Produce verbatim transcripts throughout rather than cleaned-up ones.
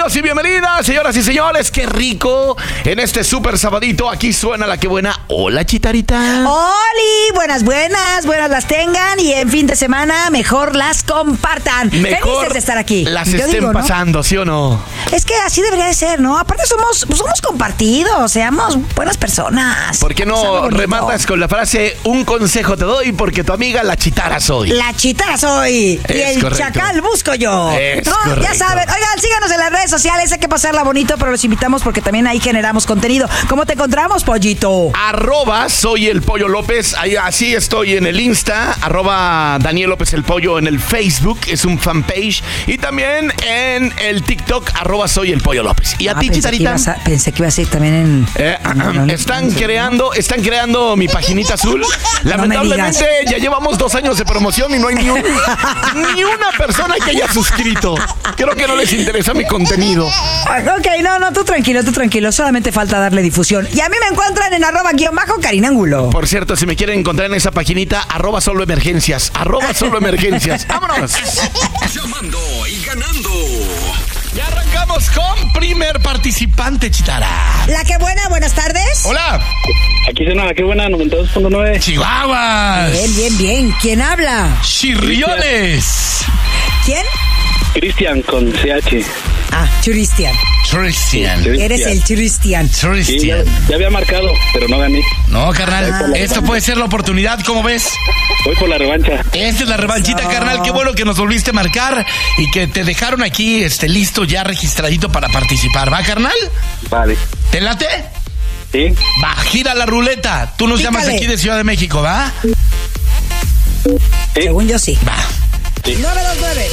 Bienvenidos y bienvenidas, señoras y señores. Qué rico. En este súper sabadito, aquí suena la que buena. Hola, Chitarita. ¡Holi! Buenas, buenas, buenas las tengan. Y en fin de semana, mejor las compartan. Mejor Felices de estar aquí. las Yo estén digo, ¿no? pasando, ¿sí o no? Es que así debería de ser, ¿no? Aparte somos, pues somos compartidos, seamos buenas personas. ¿Por qué Algo no bonito. rematas con la frase: un consejo te doy porque tu amiga la chitara soy? La chitara soy. Y Es el correcto. chacal busco yo. Es no, correcto. ya saben. Oigan, síganos en las redes sociales. Hay que pasarla bonito, pero los invitamos porque también ahí generamos contenido. ¿Cómo te encontramos, pollito? Arroba soy el Pollo López. Ahí así estoy en el Insta. Arroba Daniel López el Pollo en el Facebook. Es un fanpage. Y también en el TikTok. Arroba soy el Pollo López. Y a Ah, ti, pensé que Chitarita. ibas a- pensé que iba a ser también en... Eh, No, no, no, están no sé. creando, están creando mi paginita azul. me Lamentablemente digas. ya llevamos dos años de promoción y no hay ni, un- ni una persona que haya suscrito. Creo que no les interesa mi contenido. Ok, no, no, tú tranquilo, tú tranquilo. Solamente falta darle difusión. Y a mí me encuentran en arroba guión bajo Karina Angulo. Por cierto, si me quieren encontrar en esa paginita, arroba solo emergencias. Arroba solo emergencias. ¡Vámonos! Llamando y ganando. Ya arrancamos con primer participante, Chitara. La que buena, buenas tardes. Hola, Aquí suena la que buena, noventa y dos punto nueve. Chihuahuas. Bien, bien, bien. ¿Quién habla? Chirriones. ¿Quién? Cristian con C H. Ah, Churistian. Christian. Sí. Eres el Churistian. Sí, ya, Christian. ya había marcado, pero no gané. No, carnal, Ah. esto puede ser la oportunidad, ¿cómo ves? Voy por la revancha. Esta es la revanchita, Eso. carnal. Qué bueno que nos volviste a marcar y que te dejaron aquí este, listo, ya registradito para participar. ¿Va, carnal? Vale. ¿Te late? Sí. Va, gira la ruleta. Tú nos Pícale. llamas aquí de Ciudad de México, ¿va? Sí. Según yo sí. Va. nueve dos nueve.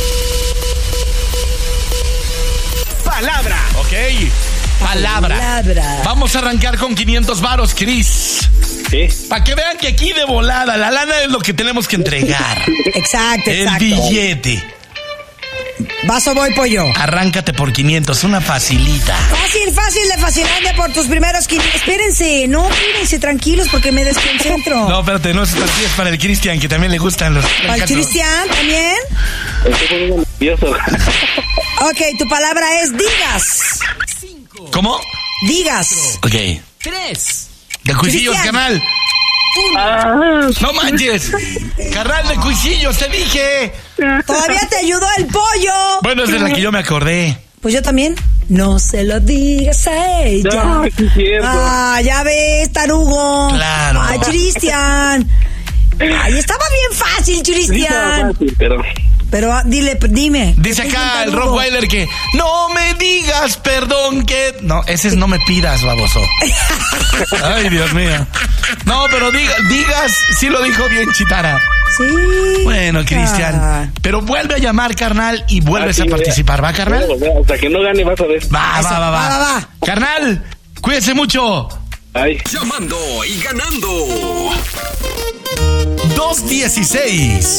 Palabra. Ok. Palabra. Palabra. Vamos a arrancar con quinientos varos, Cris. Sí. Para que vean que aquí de volada, la lana es lo que tenemos que entregar. Exacto, El exacto. billete. Vaso voy, pollo. Arráncate por quinientos, una facilita. Fácil, fácil de fascinante por tus primeros quinientos. Espérense, no, espérense, tranquilos porque me desconcentro. No, espérate, no es así, es para el Cristian, que también le gustan los... ¿Al Cristian también? Estoy poniendo nervioso. Ok, tu palabra es digas. ¿Cómo? Digas. Ok. Tres. De cuisillos, Cristian. carnal. Ah, No manches. Carnal de cuisillos, te dije. Todavía te ayudó el pollo. Bueno, es de la que yo me acordé. Pues yo también. No se lo digas a ella. no, sí es cierto. Ah, ya ves, tarugo. Claro. Ay, Cristian. Ay, estaba bien fácil, Sí, estaba Cristian. fácil, pero Pero ah, dile, dime. Dice Estoy acá bien el tarugo. Rottweiler que no me digas perdón que... No, ese es no me pidas, baboso. Ay, Dios mío. No, pero diga, digas, sí lo dijo bien Chitara. Sí. Bueno, Cristian. Pero vuelve a llamar, carnal, y vuelves Ah, sí, a participar, ¿va, carnal? bueno, o sea, hasta que no gane vas a ver. Va, Eso, va, va, va, va, va. va. Carnal, cuídese mucho. Ay. Llamando y ganando. dos dieciséis.